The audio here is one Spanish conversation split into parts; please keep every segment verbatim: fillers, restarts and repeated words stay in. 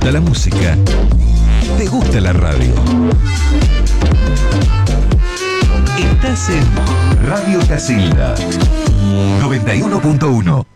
gusta la música, te gusta la radio. Estás en Radio Casilda noventa y uno punto uno.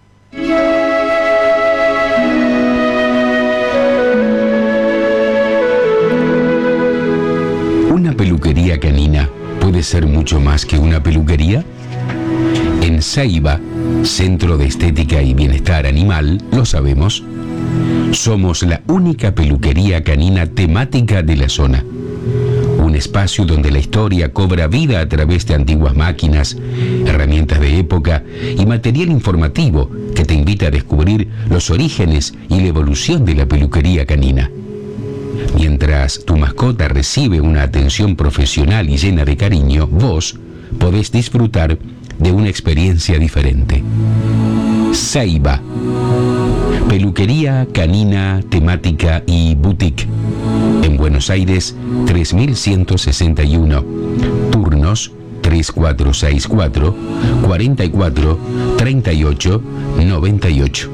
¿Una peluquería canina puede ser mucho más que una peluquería? En Ceiba, Centro de Estética y Bienestar Animal, lo sabemos. Somos la única peluquería canina temática de la zona. Un espacio donde la historia cobra vida a través de antiguas máquinas, herramientas de época y material informativo que te invita a descubrir los orígenes y la evolución de la peluquería canina. Mientras tu mascota recibe una atención profesional y llena de cariño, vos podés disfrutar de una experiencia diferente. Ceiba, peluquería canina, temática y boutique. En Buenos Aires, tres mil ciento sesenta y uno. Turnos tres cuatro seis cuatro, cuarenta y cuatro, treinta y ocho, noventa y ocho.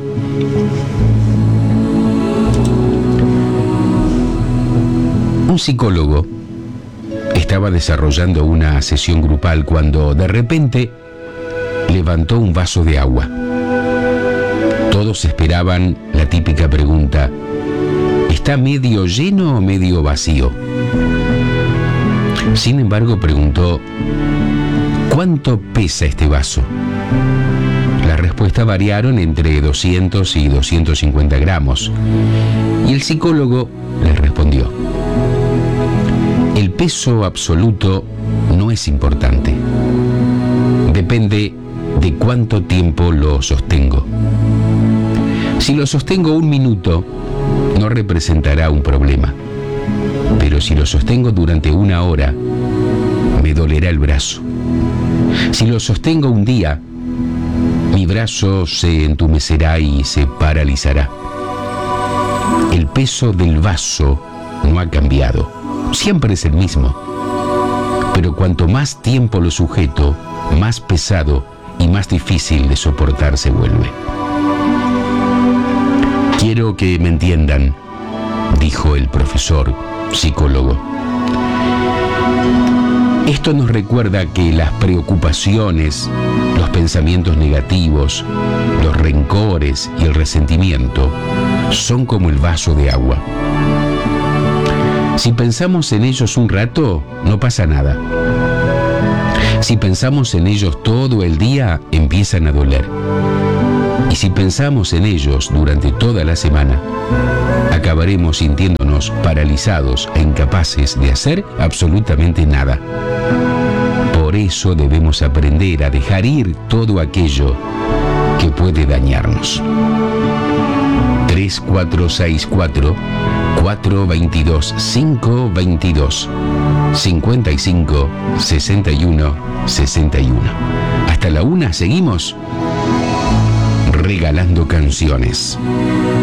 Un psicólogo estaba desarrollando una sesión grupal cuando de repente levantó un vaso de agua. Todos esperaban la típica pregunta: ¿está medio lleno o medio vacío? Sin embargo, preguntó: ¿cuánto pesa este vaso? Las respuestas variaron entre doscientos y doscientos cincuenta gramos. Y el psicólogo les respondió: el peso absoluto no es importante. Depende de cuánto tiempo lo sostengo. Si lo sostengo un minuto, no representará un problema. Pero si lo sostengo durante una hora, me dolerá el brazo. Si lo sostengo un día, mi brazo se entumecerá y se paralizará. El peso del vaso no ha cambiado. Siempre es el mismo. Pero cuanto más tiempo lo sujeto, más pesado y más difícil de soportar se vuelve. Quiero que me entiendan, dijo el profesor psicólogo. Esto nos recuerda que las preocupaciones, los pensamientos negativos, los rencores y el resentimiento son como el vaso de agua. Si pensamos en ellos un rato, no pasa nada. Si pensamos en ellos todo el día, empiezan a doler. Y si pensamos en ellos durante toda la semana, acabaremos sintiéndonos paralizados e incapaces de hacer absolutamente nada. Por eso debemos aprender a dejar ir todo aquello que puede dañarnos. tres cuatro seis cuatro, cuatro dos dos, cinco dos dos, cincuenta y cinco, sesenta y uno, sesenta y uno. Hasta la una seguimos regalando canciones.